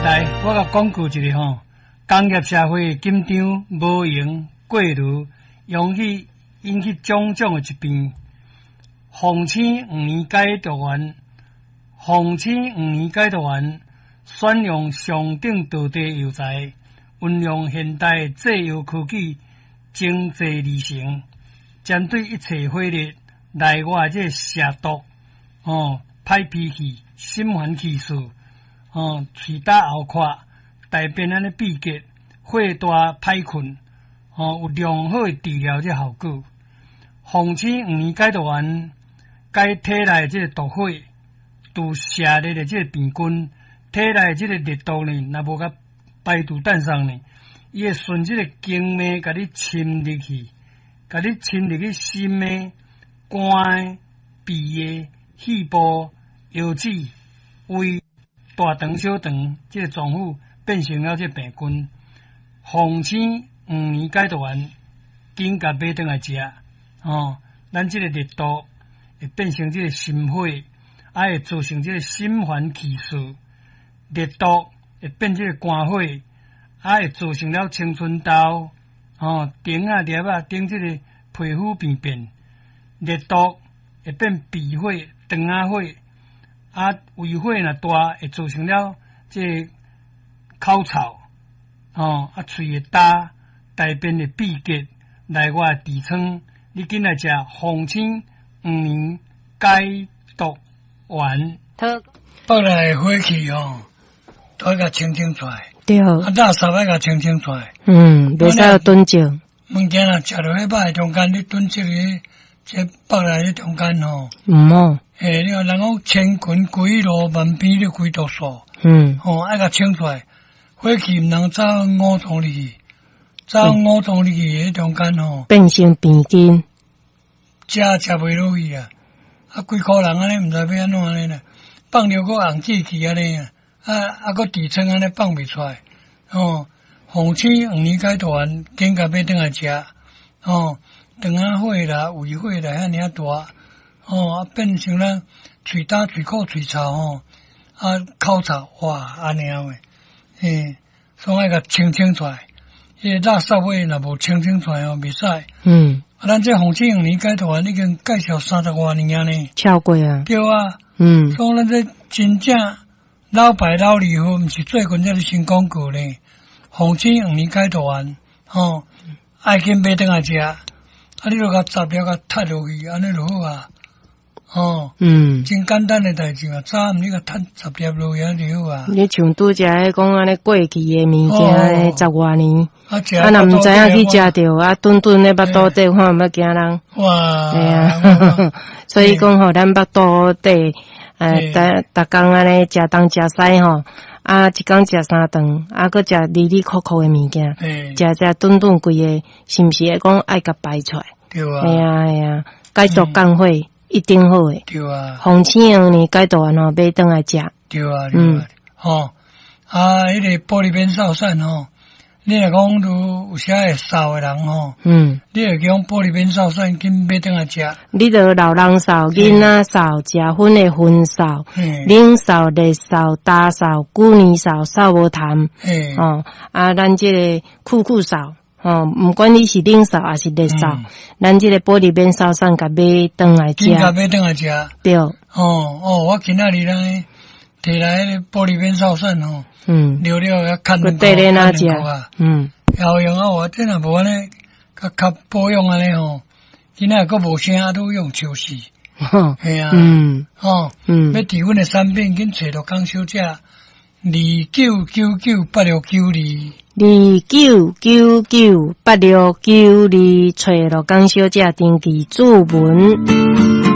来，我甲讲句一个吼，工业社会紧张无闲过炉，容易引起种种的疾病。防青5年解毒丸，防青5年解毒丸，选用上等道地药材，运用现代制药科技，精制而成，针对一切火热内外这蛇毒、歹脾气、心烦气数、喙焦喉渴、大便安尼闭结、火大歹困，有良好的治疗这效果。防青5年解毒丸，解体内这个毒火，除蛇热的这个病菌，体内这个热毒呢，若无甲排除诞生呢，伊会顺这个经脉甲你侵入去，甲你侵入去心的、肝的、鼻的、肺部、腰子、胃、大肠、小肠，这个脏腑变成了这病菌。防青5年解毒丸，紧甲买转来食。咱这个热毒会变成这个心火，会造成这个心烦气数。热毒会变这个肝火，会造成了青春痘、顶啊、裂啊、顶这个皮肤病变。热毒会变鼻火、肠仔火，胃火若大，会造成了这口臭，喙会焦，大便会闭结，内外痔疮。你紧来食防青5年解毒丸。腹内火气都要甲清出来。对。垃圾要甲清出来。袂使囤积。物件若食落迄摆中间，你囤积咧，这腹内咧中间毋好。你话人讲千群归路，万变你归毒素。爱甲清出来。火气毋通走5通里去。走5通里去，迄中间变成病菌，食袂落去啊！规箍人安尼，毋知要安怎安尼啦，放了个红气去安尼啊！个痔疮安尼放袂出来。防青5年解毒丸，紧甲买转来食。肠仔火啦、胃火啦，遐尔大。变成咱喙焦、喙苦、喙臭口臭，哇，安尼样诶。所以爱甲清出来。迄垃圾尾若无清出来袂使。咱这防青5年解毒丸已经介绍30多年啊呢。超过啊。对啊。所以咱这真正老牌老利好，毋是最近才新广告呢。防青5年解毒丸，爱紧买转来食。你著甲杂了甲踢落去，安尼就好啊。真简单的代志啊，早你甲踢杂粒落去安就好啊。你像拄则迄讲安尼过去的物件，10多年，若毋知影去食着，顿咧腹肚底，看毋要惊人。哇！系啊，所以讲咱腹肚底，逐工安尼食东食西一工食3顿，搁食里里扣扣的物件，食顿规个，是毋是会讲爱甲排出来？对啊。系啊，解毒降火。一定好诶，对啊。防青5年解毒丸买转来食，对啊，迄个玻璃边扫散你若讲有啥会扫诶人你会讲玻璃边扫散紧买转来食。你着老人扫、囡仔扫、食薰诶薰扫、冷扫、热扫、大扫、旧年扫、扫无痰，咱这个酷扫。毋管你是冷扫还是热扫，咱这个玻璃边扫散甲买转来食。甲买转来食。对。我今仔日呢，摕来迄个玻璃边扫散了要看两个啊。有用啊，我真若无安尼，较保养安尼今仔个无啥都用手势。系啊。要治阮的产品，紧找到江小姐。29998692 29998692，找罗江小姐登记注文。